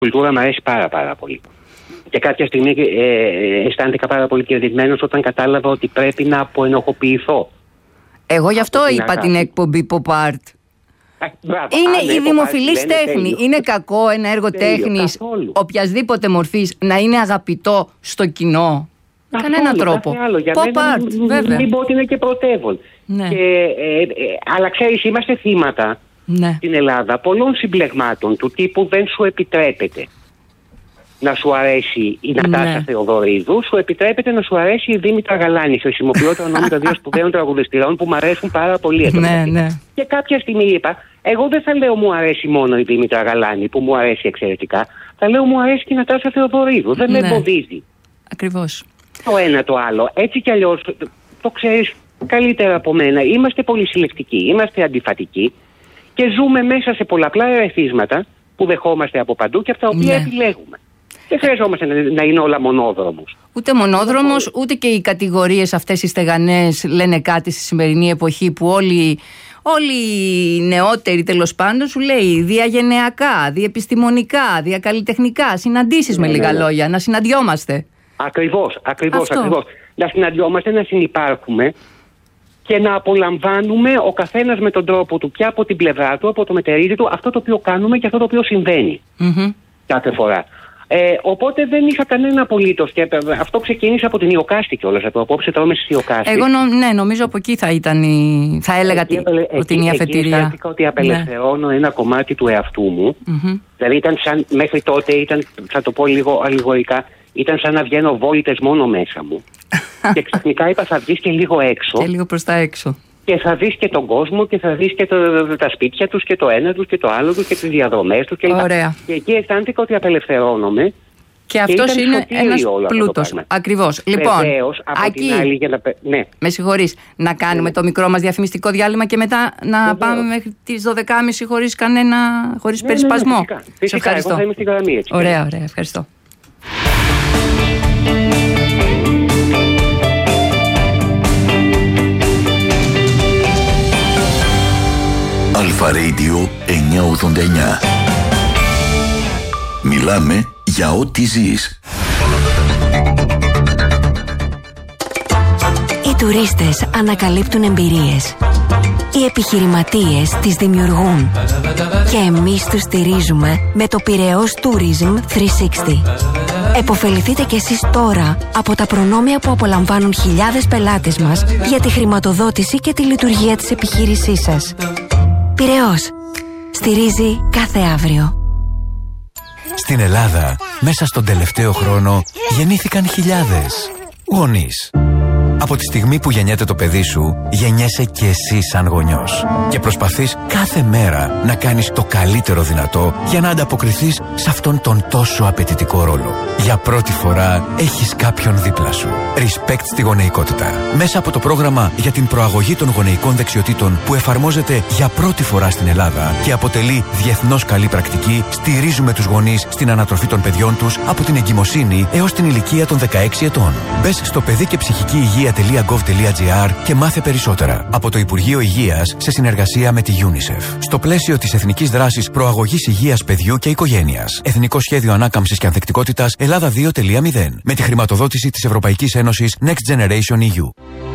κουλτούρα μου αρέσει πάρα πολύ. Και κάποια στιγμή αισθάνθηκα πάρα πολύ κερδισμένος όταν κατάλαβα ότι πρέπει να αποενοχοποιηθώ. Εγώ γι' αυτό είπα την εκπομπή Pop Art. Είναι η δημοφιλής τέχνη. Είναι κακό ένα έργο τέχνης οποιασδήποτε μορφής να είναι αγαπητό στο κοινό? Με κανέναν τρόπο. Pop Art, βέβαια. Μην πω ότι είναι και πρωτεύον. Ναι. Αλλά ξέρεις, είμαστε θύματα στην Ελλάδα πολλών συμπλεγμάτων του τύπου δεν σου επιτρέπεται να σου αρέσει η Νατάσα Θεοδωρίδου, σου επιτρέπεται να σου αρέσει η Δήμητρα Γαλάνη. Χρησιμοποιώ τα ονόματα δύο σπουδαίων τραγουδιστριών που μου αρέσουν πάρα πολύ. Και κάποια στιγμή είπα, εγώ δεν θα λέω μου αρέσει μόνο η Δήμητρα Γαλάνη που μου αρέσει εξαιρετικά. Θα λέω μου αρέσει και η Νατάσα Θεοδωρίδου. Δεν με εμποδίζει. Ακριβώς. Το ένα το άλλο. Έτσι κι αλλιώς, το ξέρεις καλύτερα από μένα, είμαστε πολυσυλλεκτικοί, είμαστε αντιφατικοί και ζούμε μέσα σε πολλαπλά ερεθίσματα που δεχόμαστε από παντού και από τα οποία επιλέγουμε. Δεν χρειαζόμαστε να είναι όλα μονόδρομος. Ούτε μονόδρομος, ούτε και οι κατηγορίες αυτές οι στεγανές λένε κάτι στη σημερινή εποχή που όλοι οι νεότεροι τέλος πάντων σου λέει διαγενειακά, διεπιστημονικά, διακαλλιτεχνικά, συναντήσεις με λίγα λόγια, να συναντιόμαστε. Ακριβώς. Να συναντιόμαστε, να συνυπάρχουμε και να απολαμβάνουμε ο καθένας με τον τρόπο του, πια από την πλευρά του, από το μετερίζει του, αυτό το οποίο κάνουμε και αυτό το οποίο συμβαίνει κάθε φορά. Οπότε δεν είχα κανένα απολύτως και αυτό ξεκίνησε από την Ιωκάστη κιόλας. Από απόψε τρώμε στη Ιωκάστη. Εγώ νομίζω από εκεί θα ήταν θα έλεγα ότι είναι η αφετηρία. Αισθάνθηκα ότι απελευθερώνω ένα κομμάτι του εαυτού μου. Δηλαδή ήταν σαν, μέχρι τότε ήταν, θα το πω λίγο αλληγορικά, ήταν σαν να βγαίνω βόλτες μόνο μέσα μου. Και ξαφνικά είπα θα βγεις και λίγο έξω. Και λίγο προς τα έξω. Και θα δεις και τον κόσμο και θα δεις και τα σπίτια τους και το ένα τους και το άλλο τους και τις διαδρομές τους. Ωραία. Και εκεί αισθάνθηκα ότι απελευθερώνομαι. Και αυτός είναι ένας πλούτος. Ακριβώς. Λοιπόν, με συγχωρείς, να κάνουμε το μικρό μας διαφημιστικό διάλειμμα και μετά να πάμε μέχρι τις 12.30 χωρίς περισπασμό. Φυσικά, εγώ θα είμαι στην γραμμή έτσι. Ωραία, ευχαριστώ. Αλφα Radio 989. Μιλάμε για ό,τι ζεις. Οι τουρίστες ανακαλύπτουν εμπειρίες. Οι επιχειρηματίες τις δημιουργούν. Και εμείς τους στηρίζουμε με το Πειραιώς Tourism 360. Εποφεληθείτε κι εσείς τώρα από τα προνόμια που απολαμβάνουν χιλιάδες πελάτες μας για τη χρηματοδότηση και τη λειτουργία της επιχείρησής σας. Πειραιώς. Στηρίζει κάθε αύριο. Στην Ελλάδα, μέσα στον τελευταίο χρόνο, γεννήθηκαν χιλιάδες γονείς. Από τη στιγμή που γεννιέται το παιδί σου, γεννιέσαι και εσύ σαν γονιός. Και προσπαθείς κάθε μέρα να κάνεις το καλύτερο δυνατό για να ανταποκριθείς σε αυτόν τον τόσο απαιτητικό ρόλο. Για πρώτη φορά έχεις κάποιον δίπλα σου. Respect στη γονεϊκότητα. Μέσα από το πρόγραμμα για την προαγωγή των γονεϊκών δεξιοτήτων που εφαρμόζεται για πρώτη φορά στην Ελλάδα και αποτελεί διεθνώς καλή πρακτική, στηρίζουμε τους γονείς στην ανατροφή των παιδιών τους από την εγκυμοσύνη έως την ηλικία των 16 ετών. Μπες στο παιδί και ψυχική υγεία.gov.gr και μάθε περισσότερα από το Υπουργείο Υγείας σε συνεργασία με τη UNICEF. Στο πλαίσιο της Εθνικής Δράσης Προαγωγής Υγείας Παιδιού και Οικογένειας. Εθνικό Σχέδιο Ανάκαμψης και Ανθεκτικότητας Ελλάδα 2.0. Με τη χρηματοδότηση της Ευρωπαϊκής Ένωσης Next Generation EU.